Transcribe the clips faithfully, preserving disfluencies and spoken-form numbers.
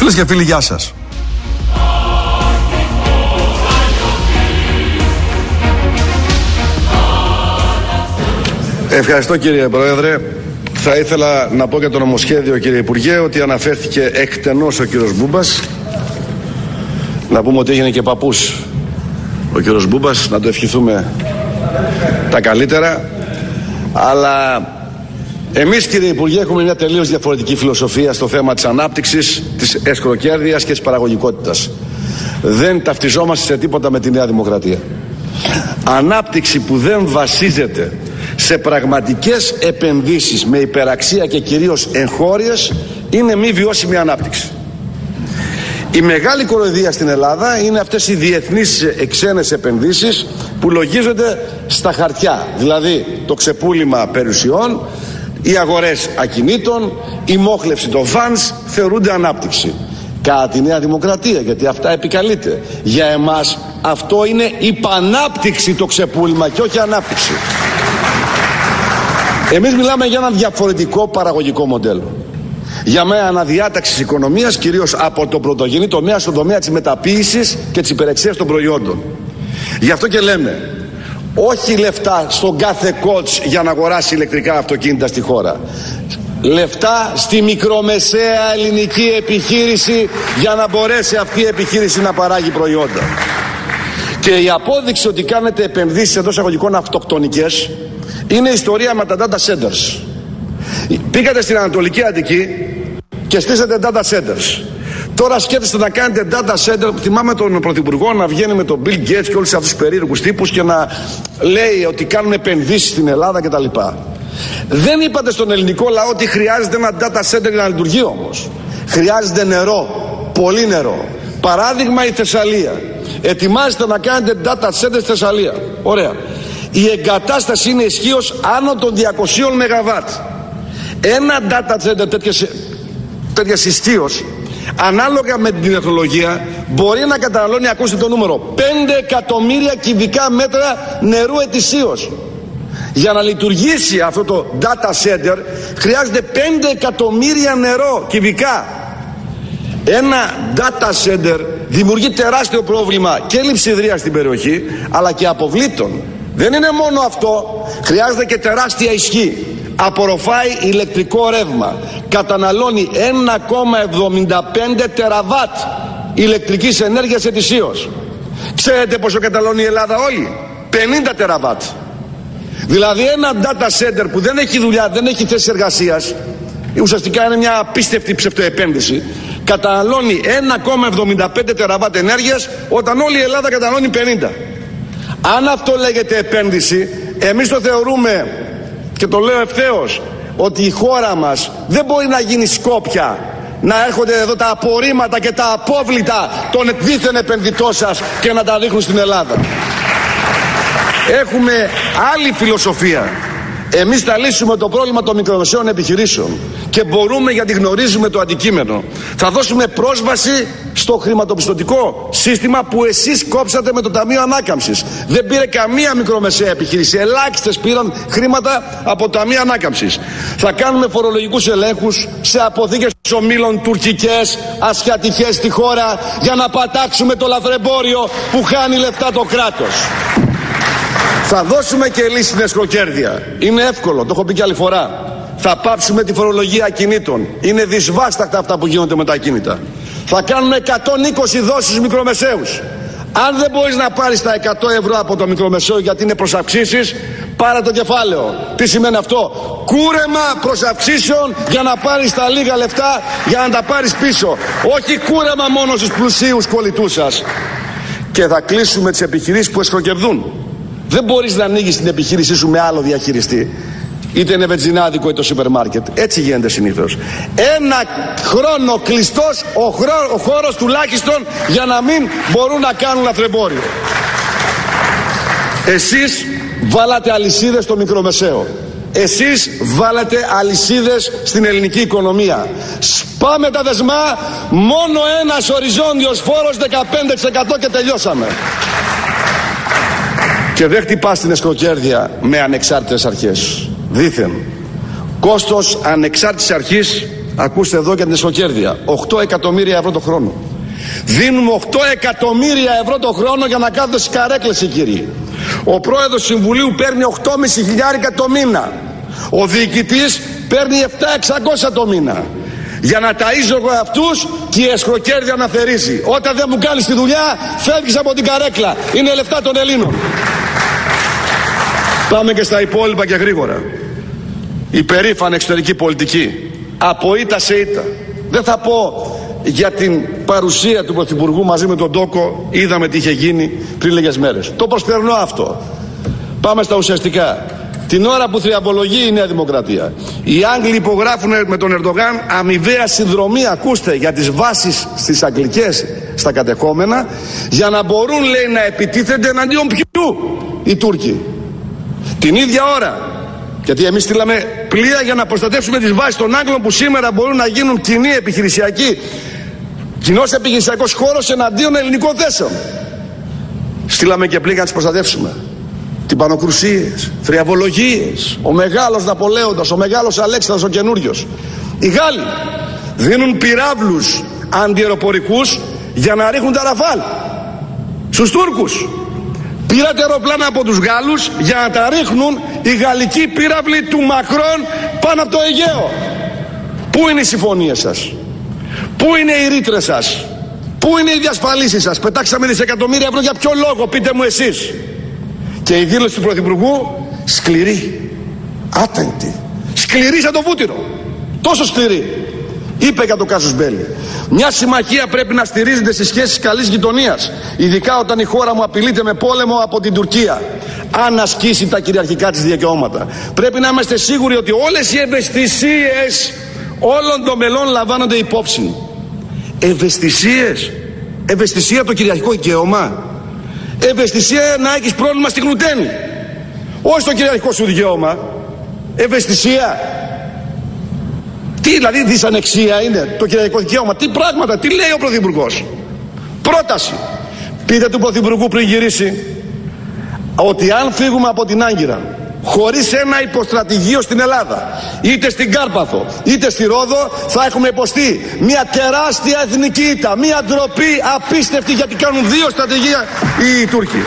Φίλες και φίλοι, γεια σας. Ευχαριστώ κύριε Πρόεδρε. Θα ήθελα να πω για το νομοσχέδιο, κύριε Υπουργέ, ότι αναφέρθηκε εκτενώς ο κύριος Μπούμπας. Να πούμε ότι έγινε και παππούς ο κύριος Μπούμπας, να το ευχηθούμε τα καλύτερα. Αλλά εμείς, κύριε Υπουργέ, έχουμε μια τελείως διαφορετική φιλοσοφία στο θέμα της ανάπτυξης, της εσχροκέρδειας και της παραγωγικότητας. Δεν ταυτιζόμαστε σε τίποτα με τη Νέα Δημοκρατία. Ανάπτυξη που δεν βασίζεται σε πραγματικές επενδύσεις με υπεραξία και κυρίως εγχώριες είναι μη βιώσιμη ανάπτυξη. Η μεγάλη κοροϊδία στην Ελλάδα είναι αυτές οι διεθνείς ξένες επενδύσεις που λογίζονται στα χαρτιά. Δηλαδή το ξεπούλημα περιουσιών, οι αγορές ακινήτων, η μόχλευση των φανς θεωρούνται ανάπτυξη. Κατά τη Νέα Δημοκρατία, γιατί αυτά επικαλείται, για εμάς αυτό είναι υπανάπτυξη το ξεπούλημα και όχι ανάπτυξη. Εμείς μιλάμε για ένα διαφορετικό παραγωγικό μοντέλο. Για μένα αναδιάταξη της οικονομίας, κυρίως από το πρωτογενή τομέα στον τομέα της μεταποίησης και της υπερεξίας των προϊόντων. Γι' αυτό και λέμε, όχι λεφτά στον κάθε κότς για να αγοράσει ηλεκτρικά αυτοκίνητα στη χώρα. Λεφτά στη μικρομεσαία ελληνική επιχείρηση για να μπορέσει αυτή η επιχείρηση να παράγει προϊόντα. Και η απόδειξη ότι κάνετε επενδύσεις εντός εισαγωγικών αυτοκτονικές είναι η ιστορία με τα data centers. Πήγατε στην Ανατολική Αττική και στήσατε data centers. Τώρα σκέφτεστε να κάνετε data center. Θυμάμαι τον Πρωθυπουργό να βγαίνει με τον Bill Gates και όλους αυτούς τους περίεργους τύπους και να λέει ότι κάνουν επενδύσεις στην Ελλάδα κτλ. Δεν είπατε στον ελληνικό λαό ότι χρειάζεται ένα data center για να λειτουργεί όμως. Χρειάζεται νερό, πολύ νερό. Παράδειγμα η Θεσσαλία. Ετοιμάζετε να κάνετε data center στη Θεσσαλία. Ωραία. Η εγκατάσταση είναι ισχύως άνω των διακοσίων μεγαβάτ. Ένα data center τέτοιας ισχύως, ανάλογα με την τεχνολογία, μπορεί να καταναλώνει, ακούστε το νούμερο, πέντε εκατομμύρια κυβικά μέτρα νερού ετησίως. Για να λειτουργήσει αυτό το data center χρειάζεται πέντε εκατομμύρια νερό κυβικά. Ένα data center δημιουργεί τεράστιο πρόβλημα και λειψιδρία στην περιοχή, αλλά και αποβλήτων. Δεν είναι μόνο αυτό, χρειάζεται και τεράστια ισχύ. Απορροφάει ηλεκτρικό ρεύμα, καταναλώνει ένα κόμμα εβδομήντα πέντε τεραβάτ ηλεκτρικής ενέργειας ετησίως. Ξέρετε πόσο καταναλώνει η Ελλάδα όλη? πενήντα τεραβάτ. Δηλαδή ένα data center που δεν έχει δουλειά, δεν έχει θέση εργασίας, ουσιαστικά είναι μια απίστευτη ψευτοεπένδυση, καταναλώνει ένα κόμμα εβδομήντα πέντε τεραβάτ ενέργειας, όταν όλη η Ελλάδα καταναλώνει πενήντα. Αν αυτό λέγεται επένδυση, εμείς το θεωρούμε, και το λέω ευθέως, ότι η χώρα μας δεν μπορεί να γίνει Σκόπια, να έρχονται εδώ τα απορρίμματα και τα απόβλητα των δίθεν επενδυτών σας και να τα δείχνουν στην Ελλάδα. Έχουμε άλλη φιλοσοφία. Εμείς θα λύσουμε το πρόβλημα των μικρομεσαίων επιχειρήσεων και μπορούμε, γιατί γνωρίζουμε το αντικείμενο. Θα δώσουμε πρόσβαση στο χρηματοπιστωτικό σύστημα που εσείς κόψατε με το Ταμείο Ανάκαμψης. Δεν πήρε καμία μικρομεσαία επιχείρηση. Ελάχιστες πήραν χρήματα από το Ταμείο Ανάκαμψης. Θα κάνουμε φορολογικούς ελέγχους σε αποθήκες ομίλων τουρκικές, ασιατικές στη χώρα, για να πατάξουμε το λαθρεμπόριο που χάνει λεφτά το κράτος. Θα δώσουμε και λύση στην εσχροκέρδεια. Είναι εύκολο, το έχω πει και άλλη φορά. Θα πάψουμε τη φορολογία ακινήτων. Είναι δυσβάστακτα αυτά που γίνονται με τα ακίνητα. Θα κάνουμε εκατόν είκοσι δόσεις στους μικρομεσαίους. Αν δεν μπορείς να πάρεις τα εκατό ευρώ από το μικρομεσαίο γιατί είναι προς αυξήσεις, πάρε το κεφάλαιο. Τι σημαίνει αυτό? Κούρεμα προς αυξήσεων για να πάρεις τα λίγα λεφτά για να τα πάρεις πίσω. Όχι κούρεμα μόνο στους πλουσίους κολλητούς σας. Και θα κλείσουμε τις επιχειρήσεις που εσχροκερδούν. Δεν μπορείς να ανοίγεις την επιχείρησή σου με άλλο διαχειριστή, είτε είναι βενζινάδικο είτε το σούπερ μάρκετ. Έτσι γίνεται συνήθως. Ένα χρόνο κλειστός ο, χρό, ο χώρος τουλάχιστον για να μην μπορούν να κάνουν λαθρεμπόριο. Εσείς βάλατε αλυσίδες στο μικρομεσαίο. Εσείς βάλατε αλυσίδες στην ελληνική οικονομία. Σπάμε τα δεσμά, μόνο ένας οριζόντιος φόρος δεκαπέντε τοις εκατό και τελειώσαμε. Και δεν χτυπάς την εσχροκέρδεια με ανεξάρτητες αρχές. Δήθεν. Κόστος ανεξάρτητης αρχής ακούστε εδώ για την εσωκέρδεια, οκτώ εκατομμύρια ευρώ το χρόνο. Δίνουμε οκτώ εκατομμύρια ευρώ το χρόνο για να κάθονται στις καρέκλες οι κύριοι. Ο πρόεδρος του Συμβουλίου παίρνει οκτώ και μισό χιλιάρικα το μήνα. Ο διοικητής παίρνει επτά χιλιάδες εξακόσια το μήνα. Για να ταΐζω εγώ αυτούς και η εσχροκέρδεια να θερίζει. Όταν δεν μου κάνεις τη δουλειά, φεύγεις από την καρέκλα. Είναι λεφτά των Ελλήνων. Πάμε και στα υπόλοιπα και γρήγορα. Η περήφανη εξωτερική πολιτική. Από ήττα σε ήττα. Δεν θα πω για την παρουσία του Πρωθυπουργού μαζί με τον Τόκο. Είδαμε τι είχε γίνει πριν λίγες μέρες. Το προσπερνώ αυτό. Πάμε στα ουσιαστικά. Την ώρα που θριαμβολογεί η Νέα Δημοκρατία, οι Άγγλοι υπογράφουν με τον Ερντογάν αμοιβαία συνδρομή, ακούστε, για τις βάσεις στις αγγλικές στα κατεχόμενα, για να μπορούν, λέει, να επιτίθενται εναντίον ποιου? Οι Τούρκοι. Την ίδια ώρα, γιατί εμείς στείλαμε πλοία για να προστατεύσουμε τις βάσεις των Άγγλων που σήμερα μπορούν να γίνουν κοινή επιχειρησιακή, κοινός επιχειρησιακός χώρος εναντίον ελληνικών θέσεων. Στείλαμε και πλοία για να τις προστατεύσουμε. Τυμπανοκρουσίες, θριαμβολογίες, ο μεγάλος Ναπολέοντας, ο μεγάλος Αλέξανδρος ο καινούριος. Οι Γάλλοι δίνουν πυράβλους αντιεροπορικούς για να ρίχνουν τα Ραφάλ στους Τούρκους. Πήρατε αεροπλάνα από τους Γάλλους για να τα ρίχνουν οι γαλλικοί πύραυλοι του Μακρόν πάνω από το Αιγαίο. Πού είναι οι συμφωνίες σας? Πού είναι οι ρήτρες σας? Πού είναι οι διασφαλίσεις σας? Πετάξαμε δισεκατομμύρια ευρώ για ποιο λόγο? Πείτε μου εσείς. Και η δήλωση του Πρωθυπουργού σκληρή, άτεντη, σκληρή σαν το βούτυρο, τόσο σκληρή. Είπε για το κάσους μπέλι: μια συμμαχία πρέπει να στηρίζεται στις σχέσεις καλής γειτονίας, ειδικά όταν η χώρα μου απειλείται με πόλεμο από την Τουρκία, αν ασκήσει τα κυριαρχικά της δικαιώματα. Πρέπει να είμαστε σίγουροι ότι όλες οι ευαισθησίες όλων των μελών λαμβάνονται υπόψη. Ευαισθησίες? Ευαισθησία το κυριαρχικό δικαίωμα? Ευαισθησία να έχεις πρόβλημα στη γλουτένη, όχι στο κυριαρχικό σου δικαίωμα. Ευαισθησία? Τι δηλαδή, δυσανεξία είναι το κυριαρχικό δικαίωμα? Τι πράγματα, τι λέει ο Πρωθυπουργός? Πρόταση: πείτε του Πρωθυπουργού πριν γυρίσει ότι αν φύγουμε από την Άγκυρα χωρίς ένα υποστρατηγείο στην Ελλάδα, είτε στην Κάρπαθο είτε στη Ρόδο, θα έχουμε υποστεί μια τεράστια εθνική ήττα, μια ντροπή απίστευτη, γιατί κάνουν δύο στρατηγία οι Τούρκοι.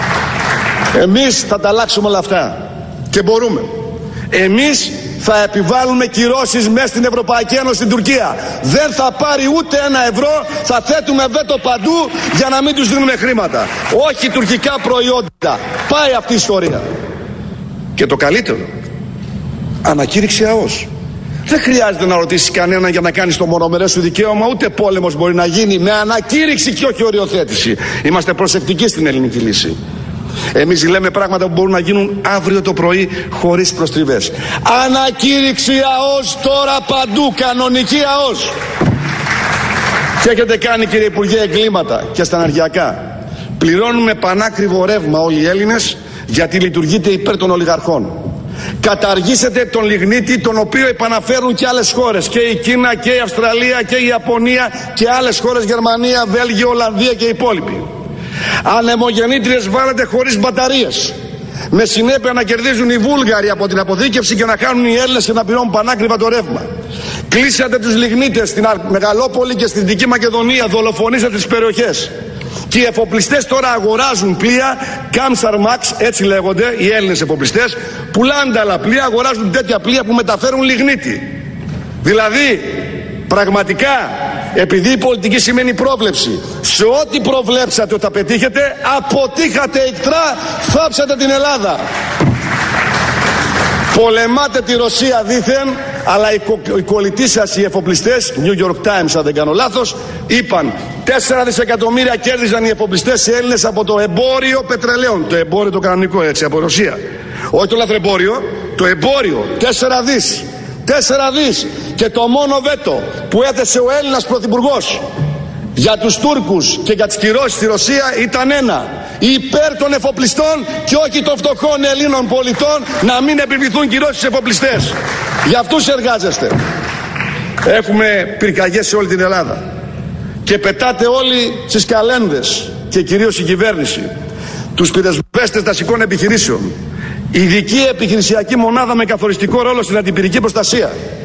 Εμείς θα τα αλλάξουμε όλα αυτά και μπορούμε. Εμείς θα επιβάλλουμε κυρώσεις μέσα στην Ευρωπαϊκή Ένωση στην Τουρκία. Δεν θα πάρει ούτε ένα ευρώ, θα θέτουμε βέτο παντού για να μην τους δίνουμε χρήματα. Όχι τουρκικά προϊόντα. Πάει αυτή η ιστορία. Και το καλύτερο, ανακήρυξη ΑΟΣ. Δεν χρειάζεται να ρωτήσεις κανέναν για να κάνεις το μονομερές σου δικαίωμα, ούτε πόλεμος μπορεί να γίνει με ανακήρυξη και όχι οριοθέτηση. Είμαστε προσεκτικοί στην ελληνική λύση. Εμείς λέμε πράγματα που μπορούν να γίνουν αύριο το πρωί χωρίς προστριβές. Ανακήρυξη ΑΟΣ τώρα παντού, κανονική ΑΟΣ. Και έχετε κάνει, κύριε Υπουργέ, εγκλήματα και στα ενεργειακά. Πληρώνουμε πανάκριβο ρεύμα όλοι οι Έλληνες, γιατί λειτουργείτε υπέρ των ολιγαρχών. Καταργήσετε τον λιγνίτη, τον οποίο επαναφέρουν και άλλες χώρες, και η Κίνα και η Αυστραλία και η Ιαπωνία και άλλες χώρες, Γερμανία, Βέλγιο, Ολλανδία και οι υπόλοιποι. Ανεμογεννήτριες βάλετε χωρίς μπαταρίες, με συνέπεια να κερδίζουν οι Βούλγαροι από την αποθήκευση και να κάνουν οι Έλληνες και να πληρώνουν πανάκριβα το ρεύμα. Κλείσατε τους λιγνίτες στην Μεγαλόπολη και στην Δυτική Μακεδονία, δολοφονήσατε τις περιοχές. Και οι εφοπλιστές τώρα αγοράζουν πλοία Κάμσαρ Μαξ, έτσι λέγονται οι Έλληνες εφοπλιστές, πουλάνε τα άλλα πλοία, αγοράζουν τέτοια πλοία που μεταφέρουν λιγνίτη. Δηλαδή, πραγματικά, επειδή η πολιτική σημαίνει πρόβλεψη, σε ό,τι προβλέψατε ότι θα πετύχετε, αποτύχατε ικτρά, θάψατε την Ελλάδα. Πολεμάτε τη Ρωσία δήθεν, αλλά οι, κο, οι κολλητοί σας, οι εφοπλιστές, New York Times αν δεν κάνω λάθος, είπαν τέσσερα δισεκατομμύρια κέρδιζαν οι εφοπλιστές οι Έλληνες από το εμπόριο πετρελαίων. Το εμπόριο το κανονικό, έτσι, από Ρωσία. Όχι το λαθρεμπόριο, το εμπόριο. Τέσσερα δις. Τέσσερα δις. Και το μόνο βέτο που έθεσε ο Έλληνας Πρωθυπουργός για τους Τούρκους και για τις κυρώσεις στη Ρωσία ήταν ένα: υπέρ των εφοπλιστών και όχι των φτωχών Ελλήνων πολιτών, να μην επιβληθούν κυρώσεις στους εφοπλιστές. Για αυτούς εργάζεστε. Έχουμε πυρκαγιές σε όλη την Ελλάδα και πετάτε όλοι στις καλένδες, και κυρίως η κυβέρνηση, τους πυρεσβέστες δασικών επιχειρήσεων, ειδική επιχειρησιακή μονάδα με καθοριστικό ρόλο στην αντιπυρική προστασία.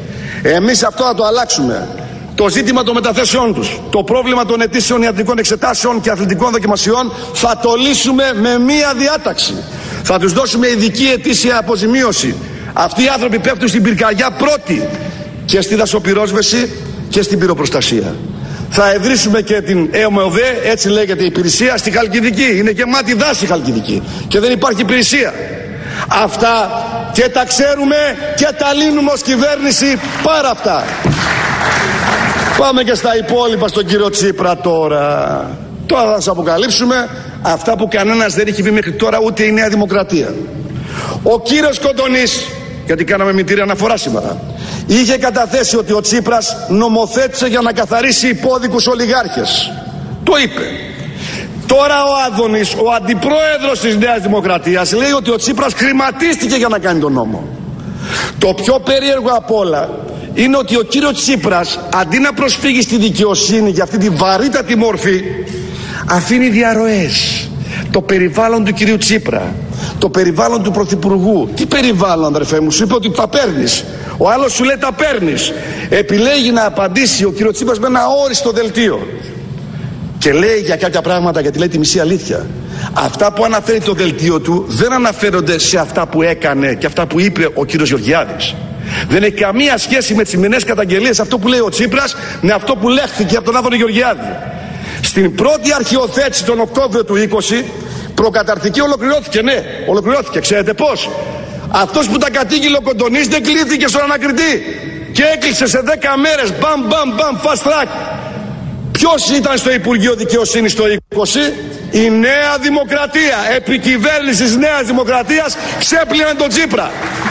Εμείς αυτό θα το αλλάξουμε. Το ζήτημα των μεταθέσεών τους, το πρόβλημα των αιτήσεων ιατρικών εξετάσεων και αθλητικών δοκιμασιών θα το λύσουμε με μία διάταξη. Θα τους δώσουμε ειδική ετήσια αποζημίωση. Αυτοί οι άνθρωποι πέφτουν στην πυρκαγιά πρώτοι και στη δασοπυρόσβεση και στην πυροπροστασία. Θα ιδρύσουμε και την ΕΟΜΕΟΔΕ, έτσι λέγεται η υπηρεσία, στη Χαλκιδική. Είναι γεμάτη δάση η Χαλκιδική και δεν υπάρχει υπηρεσία. Αυτά και τα ξέρουμε και τα λύνουμε ως κυβέρνηση πάρα αυτά. Πάμε και στα υπόλοιπα στον κύριο Τσίπρα τώρα. Τώρα θα σας αποκαλύψουμε αυτά που κανένας δεν έχει πει μέχρι τώρα, ούτε η Νέα Δημοκρατία. Ο κύριος Κοντονής, γιατί κάναμε μητήρια αναφορά σήμερα, είχε καταθέσει ότι ο Τσίπρας νομοθέτησε για να καθαρίσει υπόδικους ολιγάρχες. Το είπε. Τώρα ο Άδωνης, ο αντιπρόεδρος της Νέας Δημοκρατίας, λέει ότι ο Τσίπρας χρηματίστηκε για να κάνει τον νόμο. Το πιο περίεργο απ' όλα είναι ότι ο κύριος Τσίπρας, αντί να προσφύγει στη δικαιοσύνη για αυτή τη βαρύτατη μορφή, αφήνει διαρροές. Το περιβάλλον του κυρίου Τσίπρα, το περιβάλλον του Πρωθυπουργού. Τι περιβάλλον, αδερφέ μου? Σου είπε ότι τα παίρνεις. Ο άλλος σου λέει τα παίρνεις. Επιλέγει να απαντήσει ο κύριος Τσίπρας με ένα αόριστο δελτίο. Και λέει για κάποια πράγματα, γιατί λέει τη μισή αλήθεια. Αυτά που αναφέρει το δελτίο του δεν αναφέρονται σε αυτά που έκανε και αυτά που είπε ο κύριος Γεωργιάδης. Δεν έχει καμία σχέση με τις σημερινές καταγγελίες αυτό που λέει ο Τσίπρας με αυτό που λέχθηκε από τον Άδωνη Γεωργιάδη. Στην πρώτη αρχιοθέτηση τον Οκτώβριο του είκοσι, προκαταρκτική ολοκληρώθηκε, ναι, ολοκληρώθηκε. Ξέρετε πώς? Αυτός που τα κατήγγειλε ο Κοντονής δεν κλείθηκε στον ανακριτή και έκλεισε σε δέκα μέρες, μπαμ μπαμ μπαμ, fast track. Ποιος ήταν στο Υπουργείο Δικαιοσύνης το είκοσι? Η Νέα Δημοκρατία. Επί κυβέρνησης Νέας Δημοκρατίας ξέπλυναν τον Τσίπρα.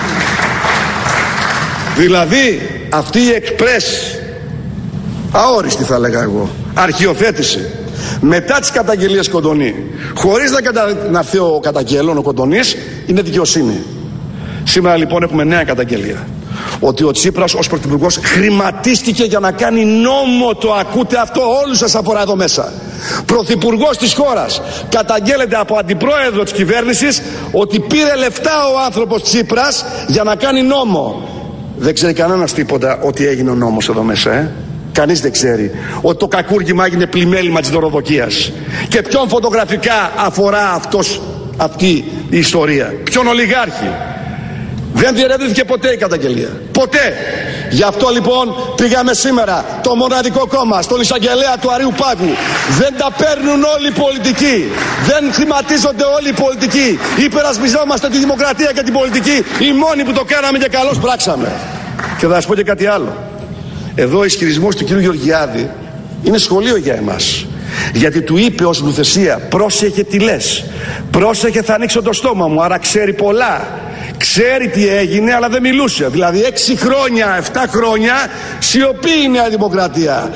Δηλαδή αυτή η εξπρές, αόριστη θα λέγα εγώ, αρχιοθέτηση μετά τις καταγγελίες Κοντονή, χωρίς να, κατα... να έρθει ο καταγγέλων, ο Κοντονής, είναι δικαιοσύνη. Σήμερα λοιπόν έχουμε νέα καταγγελία. Ότι ο Τσίπρας ως πρωθυπουργός χρηματίστηκε για να κάνει νόμο. Το ακούτε αυτό? Όλους σας αφορά εδώ μέσα. Πρωθυπουργός της χώρας. Καταγγέλλεται από αντιπρόεδρο της κυβέρνησης ότι πήρε λεφτά ο άνθρωπος Τσίπρας για να κάνει νόμο. Δεν ξέρει κανένας τίποτα ότι έγινε ο νόμος εδώ μέσα, ε? Κανείς δεν ξέρει ότι το κακούργημα έγινε πλημέλημα της δωροδοκίας. Και ποιον φωτογραφικά αφορά αυτός, αυτή η ιστορία? Ποιον ολιγάρχη? Δεν διερευνήθηκε ποτέ η καταγγελία. Ποτέ. Γι' αυτό λοιπόν πήγαμε σήμερα, το μοναδικό κόμμα, στον εισαγγελέα του Αρείου Πάγου. Δεν τα παίρνουν όλοι οι πολιτικοί. Δεν χρηματίζονται όλοι οι πολιτικοί. Υπερασπιζόμαστε τη δημοκρατία και την πολιτική. Οι μόνοι που το κάναμε και καλώς πράξαμε. Και θα σας πω και κάτι άλλο. Εδώ ο ισχυρισμός του κ. Γεωργιάδη είναι σχολείο για εμάς. Γιατί του είπε ως νουθεσία, πρόσεχε τι λες. Πρόσεχε, θα ανοίξω το στόμα μου. Άρα ξέρει πολλά. Ξέρει τι έγινε, αλλά δεν μιλούσε. Δηλαδή έξι χρόνια, εφτά χρόνια σιωπή η Νέα Δημοκρατία.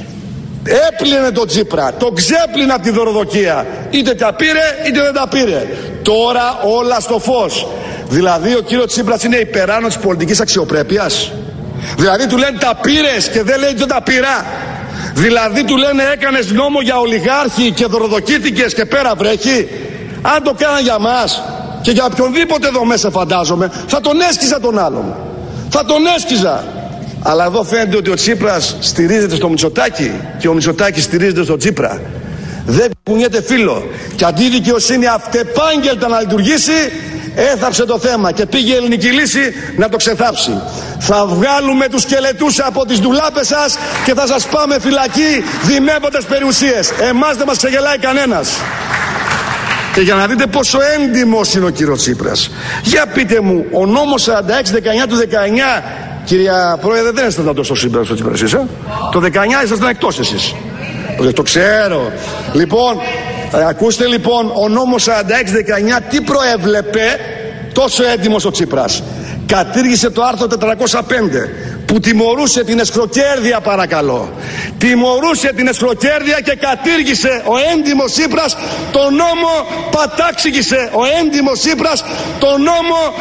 Έπλυνε τον Τσίπρα, τον ξέπλυνε από τη δωροδοκία. Είτε τα πήρε είτε δεν τα πήρε. Τώρα όλα στο φως. Δηλαδή ο κύριος Τσίπρας είναι υπεράνω της πολιτικής αξιοπρέπειας. Δηλαδή του λένε τα πήρες και δεν λέει δεν τα πήρα. Δηλαδή του λένε έκανες νόμο για ολιγάρχη και δωροδοκήθηκες και πέρα βρέχει. Αν το κάναν για μας και για οποιονδήποτε εδώ μέσα, φαντάζομαι, θα τον έσκιζα τον άλλον. Θα τον έσκιζα. Αλλά εδώ φαίνεται ότι ο Τσίπρας στηρίζεται στο Μητσοτάκη και ο Μητσοτάκης στηρίζεται στο Τσίπρα. Δεν κουνιέται φίλο. Και αντί η δικαιοσύνη αυτεπάγγελτα να λειτουργήσει, έθαψε το θέμα και πήγε η ελληνική λύση να το ξεθάψει. Θα βγάλουμε τους σκελετούς από τις ντουλάπες σας και θα σας πάμε φυλακή δημεύοντας περιουσίες. Εμάς δεν μας ξεγελάει κανένας. Και για να δείτε πόσο έντιμος είναι ο κύριος Τσίπρας, για πείτε μου, ο νόμος σαράντα έξι δεκαεννιά του δεκαεννιά, κυρία Πρόεδρε, δεν ήσασταν τόσο σύμπερα στο Τσίπρα εσείς, ε? Το δεκαεννιά ήσασταν εκτός εσείς. Το ξέρω. Λοιπόν, ακούστε λοιπόν, ο νόμος σαράντα έξι δεκαεννιά τι προέβλεπε? Τόσο έντιμος ο Τσίπρας. Κατήργησε το άρθρο τετρακόσια πέντε που τιμωρούσε την εσχροκέρδεια, παρακαλώ. Τιμωρούσε την εσχροκέρδεια και κατήργησε ο έντιμος Τσίπρας τον νόμο, πατάξυγησε ο έντιμος Τσίπρας τον νόμο